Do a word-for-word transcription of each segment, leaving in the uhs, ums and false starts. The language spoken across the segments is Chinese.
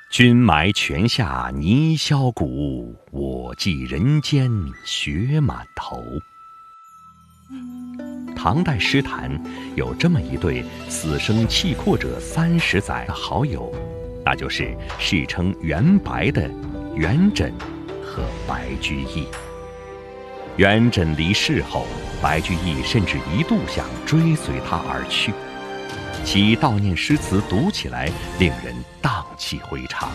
君埋泉下泥销骨，我寄人间雪满头。唐代诗坛有这么一对死生契阔者三十载的好友，那就是世称元白的元稹和白居易。元稹离世后，白居易甚至一度想追随他而去，其悼念诗词读起来令人荡气回肠。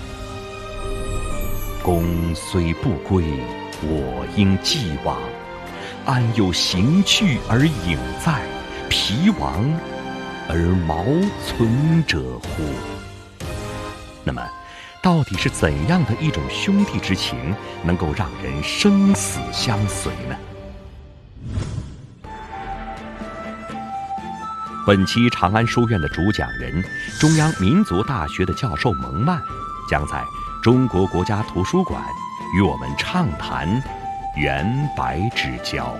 公虽不归，我应既往，安有行去而影在，疲亡而毛存者乎？那么到底是怎样的一种兄弟之情能够让人生死相随呢？本期长安书院的主讲人，中央民族大学的教授蒙曼，将在中国国家图书馆与我们畅谈元白之交。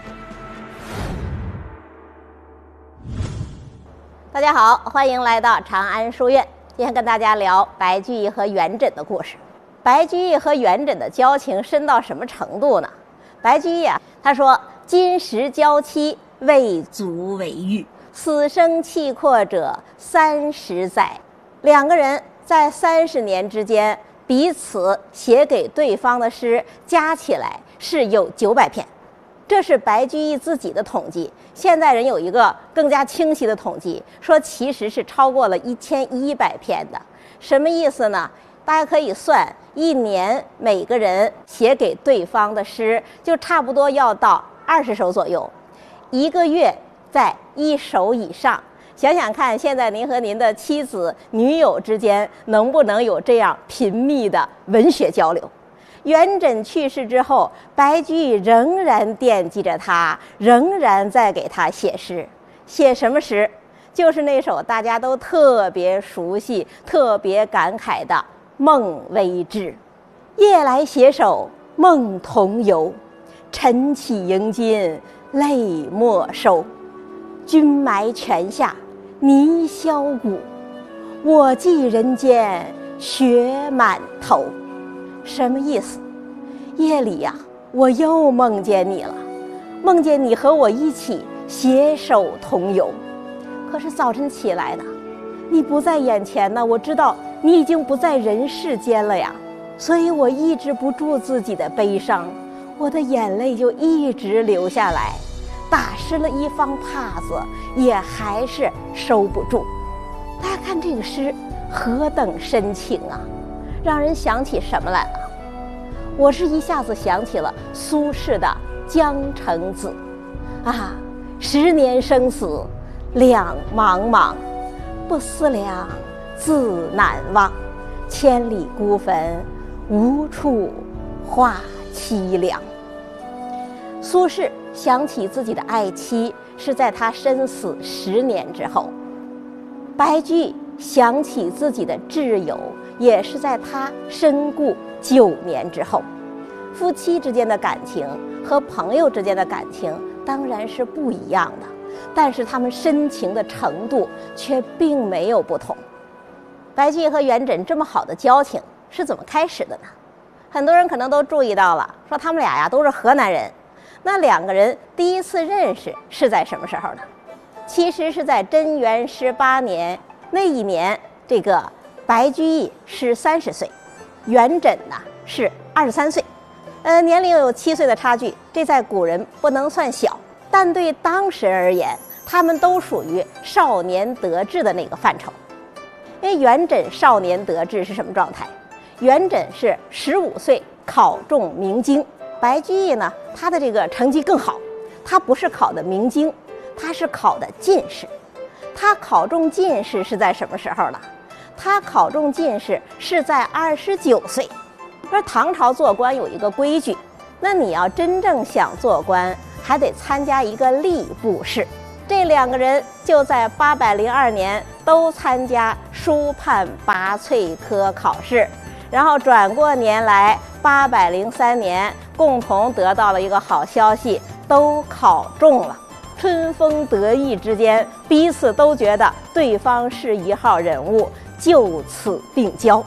大家好，欢迎来到长安书院。今天跟大家聊白居易和元稹的故事。白居易和元稹的交情深到什么程度呢？白居易啊，他说：“今时交期，未足为喻。死生契阔者三十载。”两个人在三十年之间，彼此写给对方的诗加起来是有九百篇。这是白居易自己的统计，现代人有一个更加清晰的统计，说其实是超过了一千一百篇的。什么意思呢？大家可以算，一年每个人写给对方的诗就差不多要到二十首左右，一个月在一首以上。想想看，现在您和您的妻子、女友之间能不能有这样频密的文学交流？元稹去世之后，白居易仍然惦记着他，仍然在给他写诗。写什么诗？就是那首大家都特别熟悉、特别感慨的《梦微志》。夜来携手梦同游，晨起迎金泪莫收。君埋泉下泥销骨，我寄人间雪满头。什么意思？夜里呀、啊，我又梦见你了，梦见你和我一起携手同游。可是早晨起来呢，你不在眼前呢，我知道你已经不在人世间了呀，所以我抑制不住自己的悲伤，我的眼泪就一直流下来，打湿了一方帕子，也还是收不住。大家看这个诗何等深情啊，让人想起什么来了？我是一下子想起了苏轼的《江城子》啊，十年生死两茫茫，不思量，自难忘。千里孤坟，无处话凄凉。苏轼想起自己的爱妻是在他身死十年之后，白居易想起自己的挚友也是在他身故九年之后。夫妻之间的感情和朋友之间的感情当然是不一样的，但是他们深情的程度却并没有不同。白居易和元稹这么好的交情是怎么开始的呢？很多人可能都注意到了，说他们俩呀都是河南人。那两个人第一次认识是在什么时候呢？其实是在贞元十八年，那一年这个白居易是三十岁，元稹呢是二十三岁，呃，年龄有七岁的差距，这在古人不能算小，但对当时而言，他们都属于少年得志的那个范畴。因为元稹少年得志是什么状态？元稹是十五岁考中明经，白居易呢，他的这个成绩更好，他不是考的明经，他是考的进士。他考中进士是在什么时候呢？他考中进士是在二十九岁。而唐朝做官有一个规矩，那你要真正想做官，还得参加一个吏部试。这两个人就在八百零二年都参加书判拔萃科考试，然后转过年来八百零三年共同得到了一个好消息，都考中了。春风得意之间，彼此都觉得对方是一号人物，就此并交。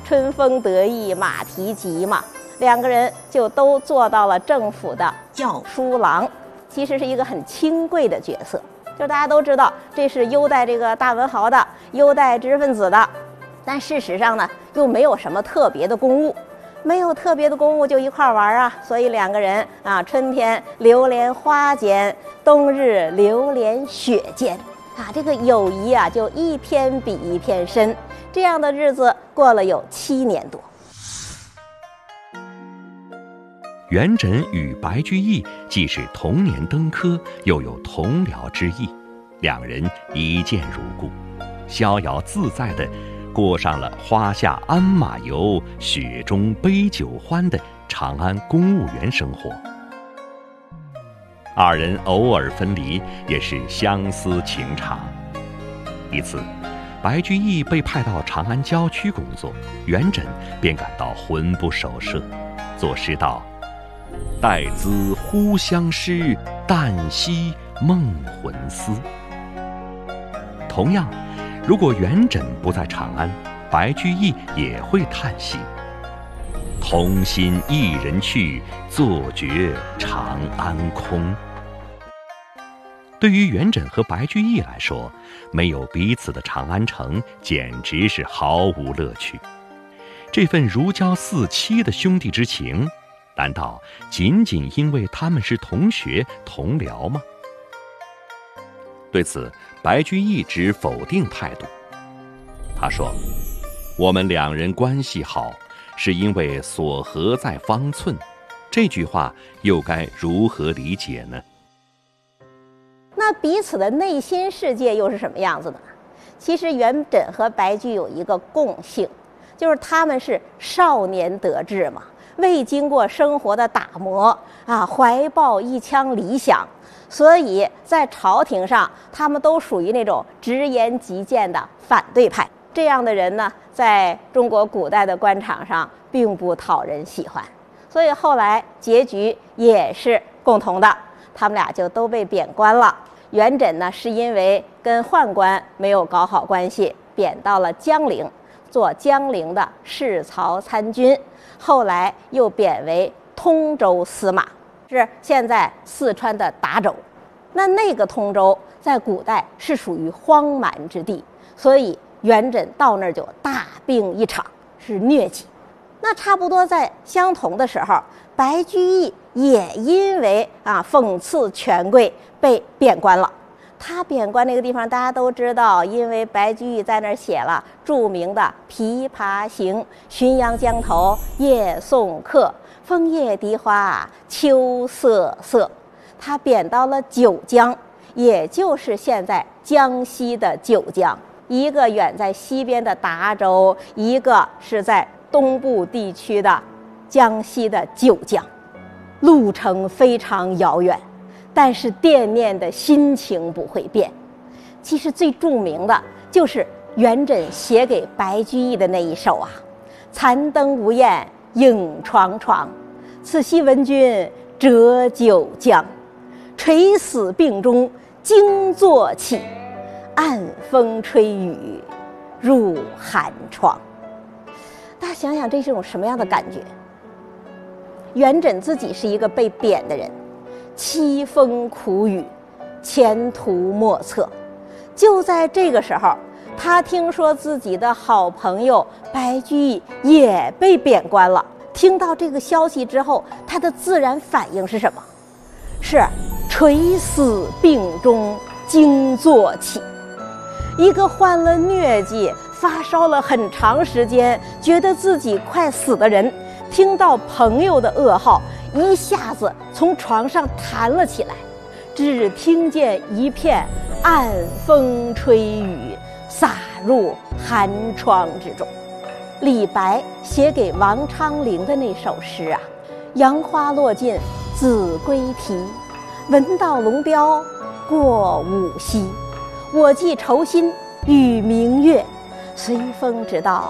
春风得意马蹄疾嘛，两个人就都做到了政府的校书郎，其实是一个很清贵的角色。就是大家都知道这是优待这个大文豪的，优待知识分子的，但事实上呢又没有什么特别的公务，没有特别的公务就一块玩啊，所以两个人啊，春天流连花间，冬日流连雪间啊，这个友谊啊就一篇比一篇深，这样的日子过了有七年多。 元稹与白居易既是同年登科，又有同僚之意，两人一见如故，逍遥自在地过上了花下鞍马游，雪中杯酒欢的长安公务员生活。二人偶尔分离，也是相思情长。一次，白居易被派到长安郊区工作，元稹便感到魂不守舍，作诗道：待兹忽相识，旦夕梦魂思。同样，如果元稹不在长安，白居易也会叹息：同心一人去，坐觉长安空。对于元稹和白居易来说，没有彼此的长安城简直是毫无乐趣。这份如胶似漆的兄弟之情，难道仅仅因为他们是同学同僚吗？对此，白居易持否定态度。他说：我们两人关系好，是因为所合在方寸。这句话又该如何理解呢？ 那彼此的内心世界又是什么样子的呢？其实元稹和白居易有一个共性，就是他们是少年得志嘛，未经过生活的打磨啊，怀抱一腔理想，所以在朝廷上他们都属于那种直言极谏的反对派。这样的人呢，在中国古代的官场上并不讨人喜欢，所以后来结局也是共同的，他们俩就都被贬官了。元稹呢，是因为跟宦官没有搞好关系，贬到了江陵，做江陵的侍曹参军，后来又贬为通州司马，是现在四川的达州。那那个通州在古代是属于荒蛮之地，所以元稹到那儿就大病一场，是疟疾。那差不多在相同的时候，白居易也因为啊讽刺权贵被贬官了。他贬官那个地方大家都知道，因为白居易在那儿写了著名的《琵琶行》：浔阳江头夜送客，枫叶荻花秋瑟瑟。他贬到了九江，也就是现在江西的九江，一个远在西边的达州，一个是在东部地区的江西的九江，路程非常遥远，但是惦念的心情不会变。其实最著名的就是元稹写给白居易的那一首啊：残灯无焰影幢幢，此夕闻君折九江。垂死病中惊坐起，暗风吹雨入寒窗。大家想想这是种什么样的感觉？元稹自己是一个被贬的人，凄风苦雨，前途莫测。就在这个时候，他听说自己的好朋友白居易也被贬官了。听到这个消息之后，他的自然反应是什么？是垂死病中惊坐起。一个患了疟疾、发烧了很长时间，觉得自己快死的人，听到朋友的噩耗，一下子从床上弹了起来，只听见一片暗风吹雨，洒入寒窗之中。李白写给王昌龄的那首诗啊：杨花落尽子规啼，闻道龙标过五溪。我寄愁心与明月，随风直到